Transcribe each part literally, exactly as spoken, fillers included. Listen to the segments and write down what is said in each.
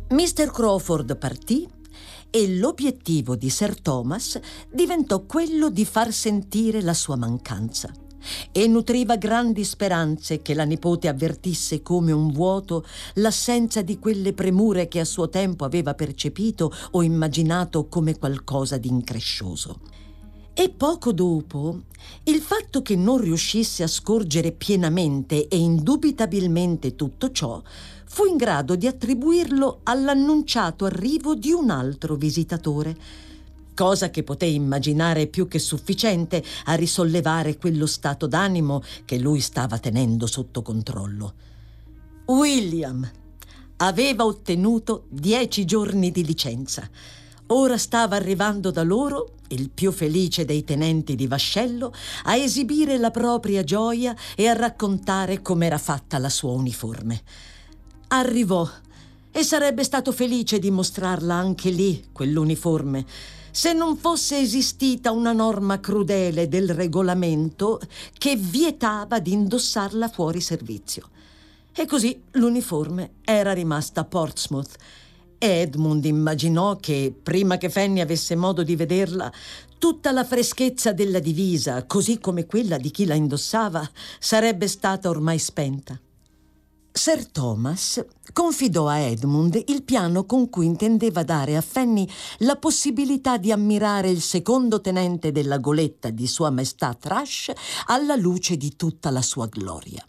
mister Crawford partì e l'obiettivo di Sir Thomas diventò quello di far sentire la sua mancanza e nutriva grandi speranze che la nipote avvertisse come un vuoto l'assenza di quelle premure che a suo tempo aveva percepito o immaginato come qualcosa di increscioso. E poco dopo, il fatto che non riuscisse a scorgere pienamente e indubitabilmente tutto ciò fu in grado di attribuirlo all'annunciato arrivo di un altro visitatore, cosa che poté immaginare più che sufficiente a risollevare quello stato d'animo che lui stava tenendo sotto controllo. William aveva ottenuto dieci giorni di licenza. Ora stava arrivando da loro, il più felice dei tenenti di vascello, a esibire la propria gioia e a raccontare com'era fatta la sua uniforme. Arrivò e sarebbe stato felice di mostrarla anche lì, quell'uniforme, se non fosse esistita una norma crudele del regolamento che vietava di indossarla fuori servizio. E così l'uniforme era rimasta a Portsmouth. Edmund immaginò che, prima che Fanny avesse modo di vederla, tutta la freschezza della divisa, così come quella di chi la indossava, sarebbe stata ormai spenta. Sir Thomas confidò a Edmund il piano con cui intendeva dare a Fanny la possibilità di ammirare il secondo tenente della goletta di Sua Maestà Thrush alla luce di tutta la sua gloria.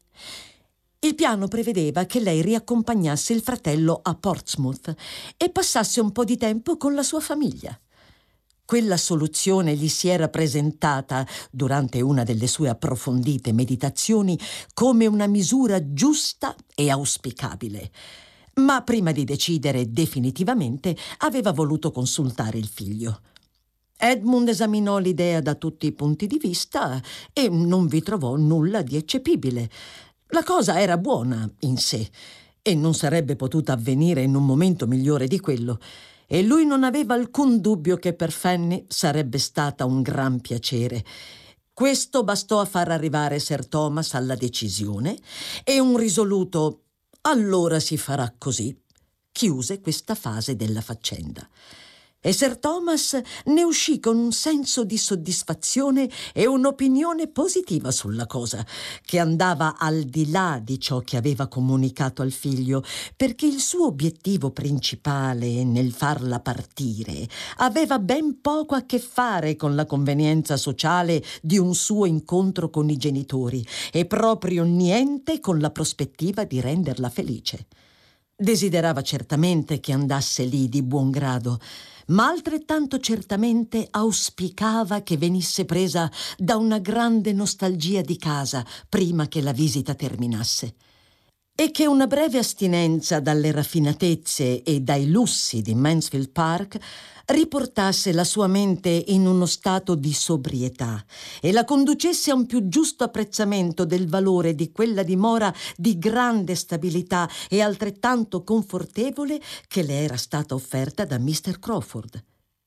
Il piano prevedeva che lei riaccompagnasse il fratello a Portsmouth e passasse un po' di tempo con la sua famiglia. Quella soluzione gli si era presentata, durante una delle sue approfondite meditazioni, come una misura giusta e auspicabile. Ma prima di decidere definitivamente aveva voluto consultare il figlio. Edmund esaminò l'idea da tutti i punti di vista e non vi trovò nulla di eccepibile. La cosa era buona in sé e non sarebbe potuta avvenire in un momento migliore di quello, e lui non aveva alcun dubbio che per Fanny sarebbe stata un gran piacere. Questo bastò a far arrivare Sir Thomas alla decisione e un risoluto «allora si farà così» chiuse questa fase della faccenda. E Sir Thomas ne uscì con un senso di soddisfazione e un'opinione positiva sulla cosa, che andava al di là di ciò che aveva comunicato al figlio, perché il suo obiettivo principale nel farla partire aveva ben poco a che fare con la convenienza sociale di un suo incontro con i genitori e proprio niente con la prospettiva di renderla felice. Desiderava certamente che andasse lì di buon grado, ma altrettanto certamente auspicava che venisse presa da una grande nostalgia di casa prima che la visita terminasse, e che una breve astinenza dalle raffinatezze e dai lussi di Mansfield Park riportasse la sua mente in uno stato di sobrietà e la conducesse a un più giusto apprezzamento del valore di quella dimora di grande stabilità e altrettanto confortevole che le era stata offerta da mister Crawford.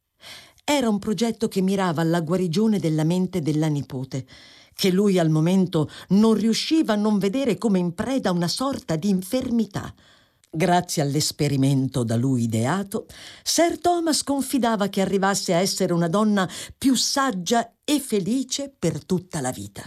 Era un progetto che mirava alla guarigione della mente della nipote, che lui al momento non riusciva a non vedere come in preda a una sorta di infermità. Grazie all'esperimento da lui ideato, Sir Thomas confidava che arrivasse a essere una donna più saggia e felice per tutta la vita.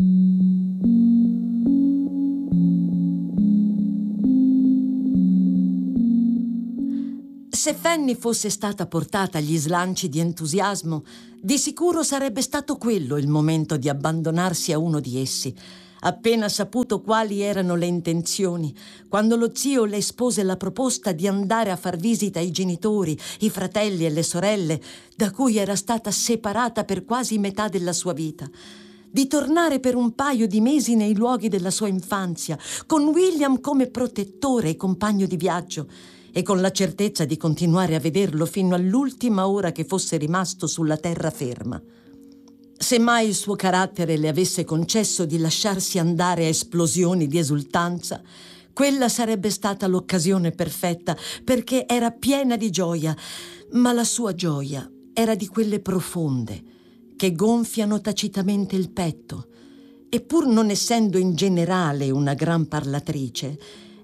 Se Fanny fosse stata portata agli slanci di entusiasmo, di sicuro sarebbe stato quello il momento di abbandonarsi a uno di essi. Appena saputo quali erano le intenzioni, quando lo zio le espose la proposta di andare a far visita ai genitori, i fratelli e le sorelle, da cui era stata separata per quasi metà della sua vita, di tornare per un paio di mesi nei luoghi della sua infanzia, con William come protettore e compagno di viaggio, e con la certezza di continuare a vederlo fino all'ultima ora che fosse rimasto sulla terraferma. Se mai il suo carattere le avesse concesso di lasciarsi andare a esplosioni di esultanza, quella sarebbe stata l'occasione perfetta, perché era piena di gioia, ma la sua gioia era di quelle profonde, che gonfiano tacitamente il petto, e pur non essendo in generale una gran parlatrice,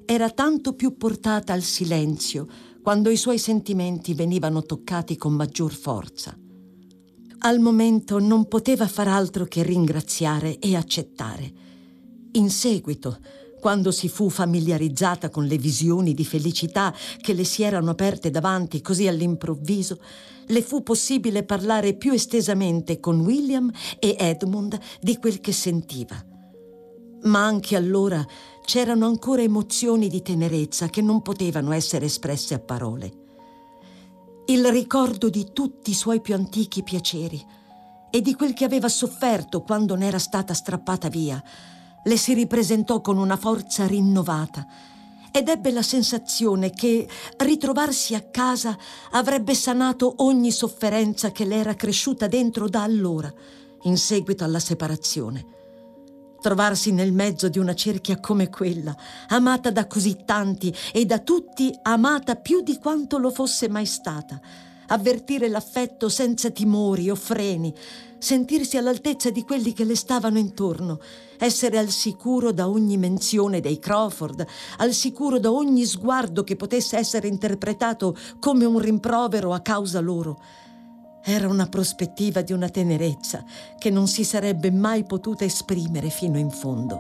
era tanto più portata al silenzio quando i suoi sentimenti venivano toccati con maggior forza. Al momento non poteva far altro che ringraziare e accettare. In seguito, quando si fu familiarizzata con le visioni di felicità che le si erano aperte davanti così all'improvviso, le fu possibile parlare più estesamente con William e Edmund di quel che sentiva. Ma anche allora c'erano ancora emozioni di tenerezza che non potevano essere espresse a parole. Il ricordo di tutti i suoi più antichi piaceri e di quel che aveva sofferto quando ne era stata strappata via le si ripresentò con una forza rinnovata ed ebbe la sensazione che ritrovarsi a casa avrebbe sanato ogni sofferenza che le era cresciuta dentro da allora, in seguito alla separazione. Trovarsi nel mezzo di una cerchia come quella, amata da così tanti e da tutti amata più di quanto lo fosse mai stata, avvertire l'affetto senza timori o freni, sentirsi all'altezza di quelli che le stavano intorno, essere al sicuro da ogni menzione dei Crawford, al sicuro da ogni sguardo che potesse essere interpretato come un rimprovero a causa loro. Era una prospettiva di una tenerezza che non si sarebbe mai potuta esprimere fino in fondo.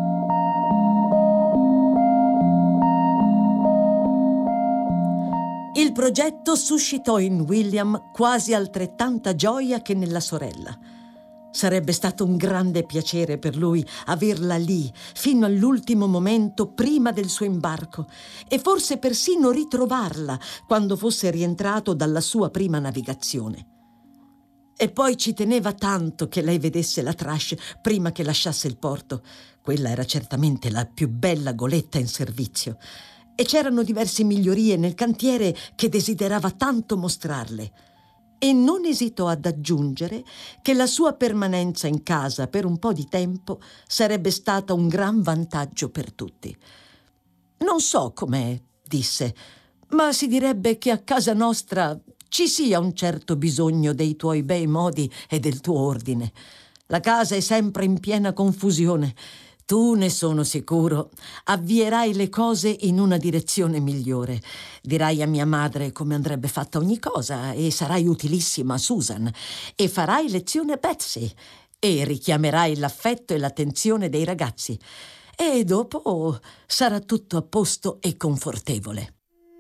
Il progetto suscitò in William quasi altrettanta gioia che nella sorella. Sarebbe stato un grande piacere per lui averla lì fino all'ultimo momento prima del suo imbarco e forse persino ritrovarla quando fosse rientrato dalla sua prima navigazione. E poi ci teneva tanto che lei vedesse la Trash prima che lasciasse il porto. Quella era certamente la più bella goletta in servizio. E c'erano diverse migliorie nel cantiere che desiderava tanto mostrarle. E non esitò ad aggiungere che la sua permanenza in casa per un po' di tempo sarebbe stata un gran vantaggio per tutti. «Non so com'è», disse, «ma si direbbe che a casa nostra ci sia un certo bisogno dei tuoi bei modi e del tuo ordine. La casa è sempre in piena confusione. Tu, ne sono sicuro, avvierai le cose in una direzione migliore. Dirai a mia madre come andrebbe fatta ogni cosa e sarai utilissima a Susan e farai lezione a Betsy e richiamerai l'affetto e l'attenzione dei ragazzi e dopo sarà tutto a posto e confortevole».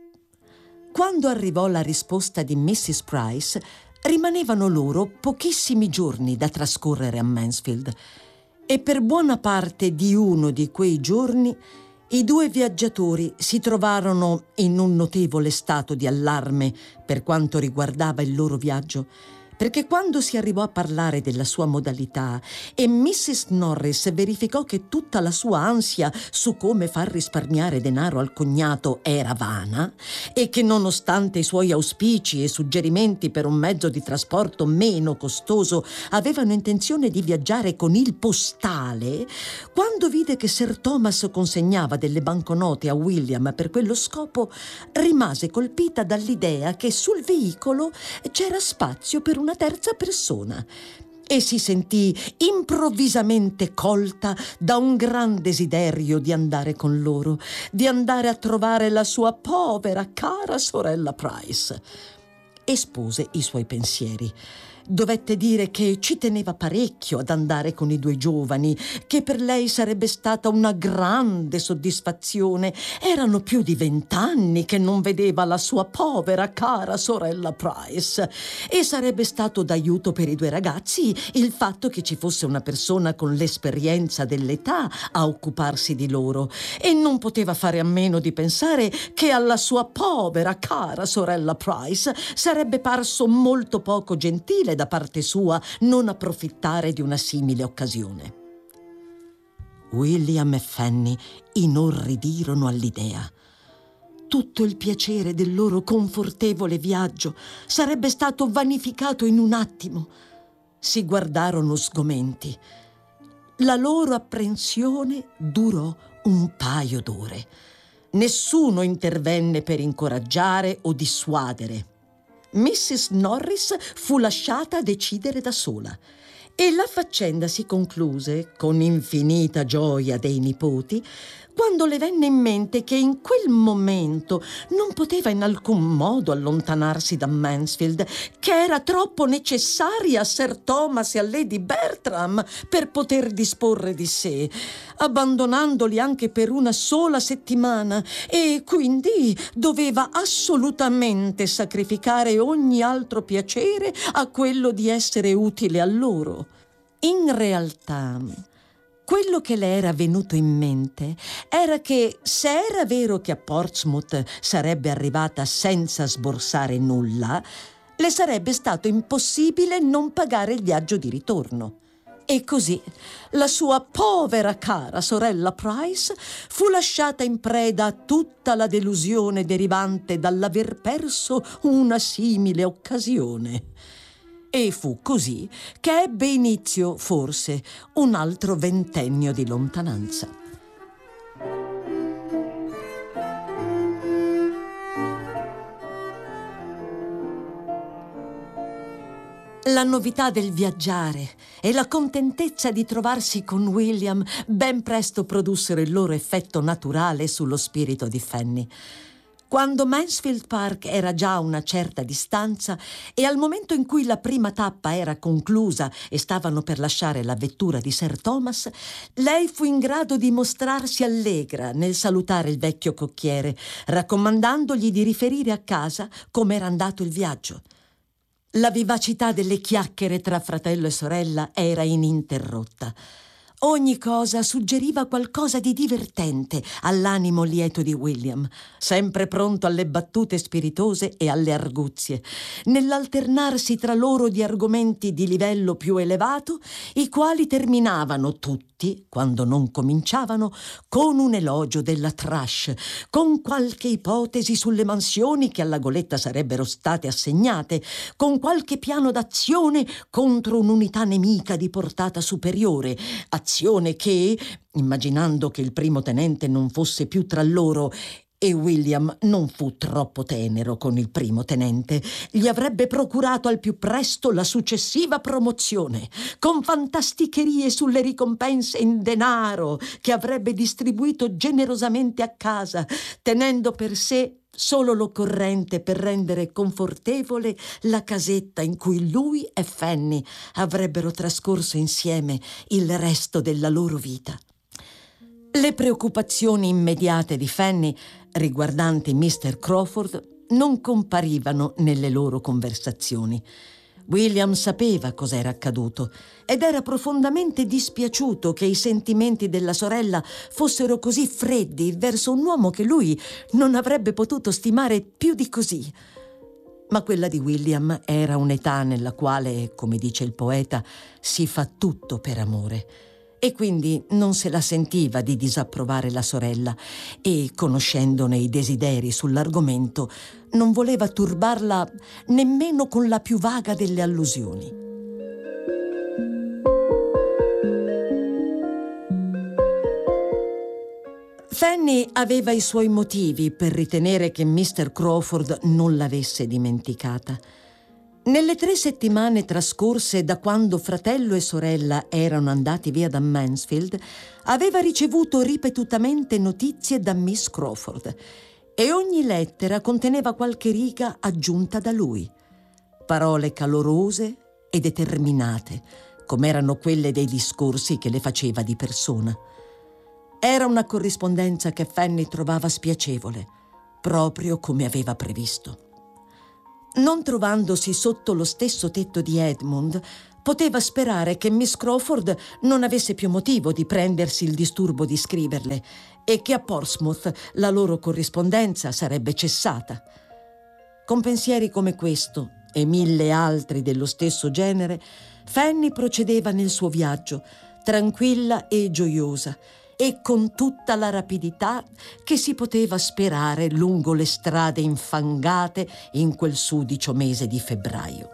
Quando arrivò la risposta di missus Price, rimanevano loro pochissimi giorni da trascorrere a Mansfield. E per buona parte di uno di quei giorni i due viaggiatori si trovarono in un notevole stato di allarme per quanto riguardava il loro viaggio, perché quando si arrivò a parlare della sua modalità e missus Norris verificò che tutta la sua ansia su come far risparmiare denaro al cognato era vana e che nonostante i suoi auspici e suggerimenti per un mezzo di trasporto meno costoso avevano intenzione di viaggiare con il postale, quando vide che Sir Thomas consegnava delle banconote a William per quello scopo, rimase colpita dall'idea che sul veicolo c'era spazio per un una terza persona e si sentì improvvisamente colta da un gran desiderio di andare con loro, di andare a trovare la sua povera cara sorella Price. Espose i suoi pensieri. Dovette dire che ci teneva parecchio ad andare con i due giovani, che per lei sarebbe stata una grande soddisfazione. Erano più di vent'anni che non vedeva la sua povera cara sorella Price e sarebbe stato d'aiuto per i due ragazzi il fatto che ci fosse una persona con l'esperienza dell'età a occuparsi di loro, e non poteva fare a meno di pensare che alla sua povera cara sorella Price sarebbe parso molto poco gentile da parte sua non approfittare di una simile occasione. William e Fanny inorridirono all'idea. Tutto il piacere del loro confortevole viaggio sarebbe stato vanificato in un attimo. Si guardarono sgomenti. La loro apprensione durò un paio d'ore. Nessuno intervenne per incoraggiare o dissuadere. missus Norris fu lasciata decidere da sola e la faccenda si concluse, con infinita gioia dei nipoti, quando le venne in mente che in quel momento non poteva in alcun modo allontanarsi da Mansfield, che era troppo necessaria a Sir Thomas e a Lady Bertram per poter disporre di sé, abbandonandoli anche per una sola settimana, e quindi doveva assolutamente sacrificare ogni altro piacere a quello di essere utile a loro. In realtà, quello che le era venuto in mente era che, se era vero che a Portsmouth sarebbe arrivata senza sborsare nulla, le sarebbe stato impossibile non pagare il viaggio di ritorno. E così la sua povera cara sorella Price fu lasciata in preda a tutta la delusione derivante dall'aver perso una simile occasione. E fu così che ebbe inizio, forse, un altro ventennio di lontananza. La novità del viaggiare e la contentezza di trovarsi con William ben presto produssero il loro effetto naturale sullo spirito di Fanny. Quando Mansfield Park era già a una certa distanza e al momento in cui la prima tappa era conclusa e stavano per lasciare la vettura di Sir Thomas, lei fu in grado di mostrarsi allegra nel salutare il vecchio cocchiere, raccomandandogli di riferire a casa come era andato il viaggio. La vivacità delle chiacchiere tra fratello e sorella era ininterrotta. Ogni cosa suggeriva qualcosa di divertente all'animo lieto di William, sempre pronto alle battute spiritose e alle arguzie, nell'alternarsi tra loro di argomenti di livello più elevato, i quali terminavano tutti, quando non cominciavano, con un elogio della trash, con qualche ipotesi sulle mansioni che alla Goletta sarebbero state assegnate, con qualche piano d'azione contro un'unità nemica di portata superiore, azione che, immaginando che il primo tenente non fosse più tra loro, e William non fu troppo tenero con il primo tenente, gli avrebbe procurato al più presto la successiva promozione, con fantasticherie sulle ricompense in denaro che avrebbe distribuito generosamente a casa, tenendo per sé solo l'occorrente per rendere confortevole la casetta in cui lui e Fanny avrebbero trascorso insieme il resto della loro vita. Le preoccupazioni immediate di Fanny riguardanti mister Crawford non comparivano nelle loro conversazioni. William sapeva cos'era accaduto ed era profondamente dispiaciuto che i sentimenti della sorella fossero così freddi verso un uomo che lui non avrebbe potuto stimare più di così. Ma quella di William era un'età nella quale, come dice il poeta, si fa tutto per amore. E quindi non se la sentiva di disapprovare la sorella e, conoscendone i desideri sull'argomento, non voleva turbarla nemmeno con la più vaga delle allusioni. Fanny aveva i suoi motivi per ritenere che mister Crawford non l'avesse dimenticata. Nelle tre settimane trascorse da quando fratello e sorella erano andati via da Mansfield, aveva ricevuto ripetutamente notizie da Miss Crawford e ogni lettera conteneva qualche riga aggiunta da lui. Parole calorose e determinate, come erano quelle dei discorsi che le faceva di persona. Era una corrispondenza che Fanny trovava spiacevole, proprio come aveva previsto. Non trovandosi sotto lo stesso tetto di Edmund, poteva sperare che Miss Crawford non avesse più motivo di prendersi il disturbo di scriverle e che a Portsmouth la loro corrispondenza sarebbe cessata. Con pensieri come questo e mille altri dello stesso genere, Fanny procedeva nel suo viaggio, tranquilla e gioiosa, e con tutta la rapidità che si poteva sperare lungo le strade infangate in quel sudicio mese di febbraio.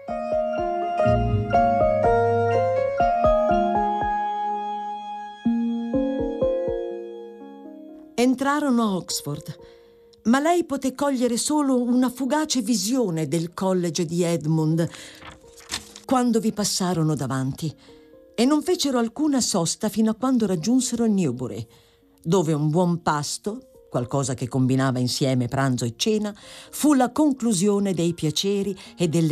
Entrarono a Oxford, ma lei poté cogliere solo una fugace visione del college di Edmund quando vi passarono davanti, e non fecero alcuna sosta fino a quando raggiunsero Newbury. dove un buon pasto, qualcosa che combinava insieme pranzo e cena, fu la conclusione dei piaceri e delle